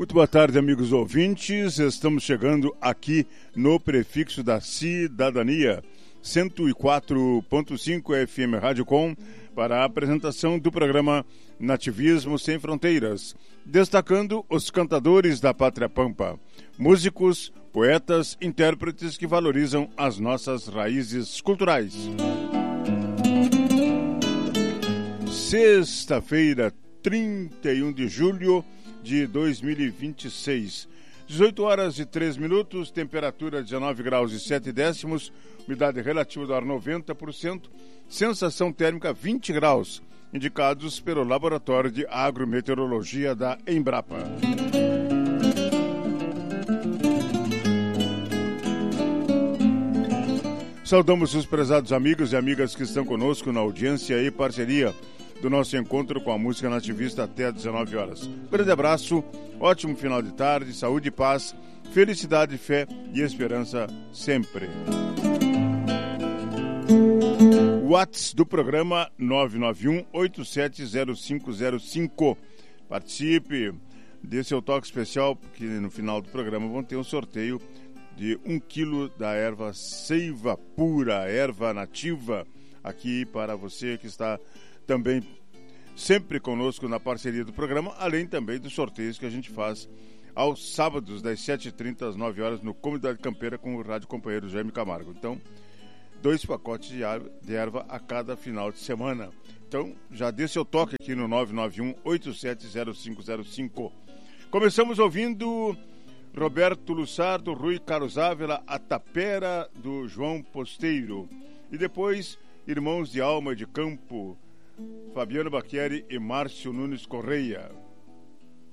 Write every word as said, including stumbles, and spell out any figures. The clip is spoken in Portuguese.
Muito boa tarde, amigos ouvintes. Estamos chegando aqui no prefixo da cidadania, cento e quatro ponto cinco F M Rádio Com, para a apresentação do programa Nativismo Sem Fronteiras, destacando os cantadores da Pátria Pampa, músicos, poetas, intérpretes que valorizam as nossas raízes culturais. Sexta-feira, trinta e um de julho de dois mil e vinte e seis, dezoito horas e três minutos, temperatura dezenove graus e sete décimos, umidade relativa do ar noventa por cento, sensação térmica vinte graus, indicados pelo Laboratório de Agrometeorologia da Embrapa. Saudamos os prezados amigos e amigas que estão conosco na audiência e parceria do nosso encontro com a música nativista até às dezenove horas. Grande abraço, ótimo final de tarde, saúde e paz, felicidade, fé e esperança sempre. WhatsApp do programa nove nove um oito sete zero cinco zero cinco. Participe, dê seu toque especial, porque no final do programa vão ter um sorteio de um quilo da erva Seiva Pura, erva nativa, aqui para você que está também sempre conosco na parceria do programa, além também dos sorteios que a gente faz aos sábados, das sete e trinta às nove horas, no Comunidade Campeira com o rádio companheiro Jaime Camargo. Então, dois pacotes de erva a cada final de semana. Então, já dê seu toque aqui no nove nove um oito sete zero cinco zero cinco. Começamos ouvindo Roberto Lussardo, Rui Carlos Ávila, A Tapera, do João Posteiro. E depois, Irmãos de Alma de Campo, Fabiano Bacchieri e Márcio Nunes Correia.